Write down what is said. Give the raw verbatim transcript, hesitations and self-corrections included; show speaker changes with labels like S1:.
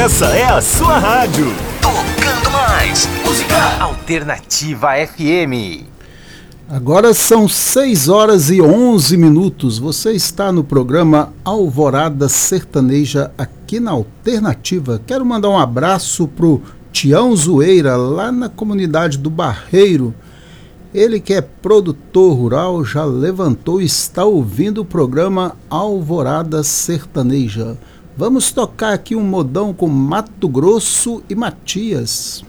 S1: Essa é a sua rádio.
S2: Tocando mais música Alternativa F M.
S3: Agora são seis horas e onze minutos. Você está no programa Alvorada Sertaneja aqui na Alternativa. Quero mandar um abraço pro Tião Zoeira, lá na comunidade do Barreiro. Ele que é produtor rural, já levantou e está ouvindo o programa Alvorada Sertaneja. Vamos tocar aqui um modão com Mato Grosso e Matias.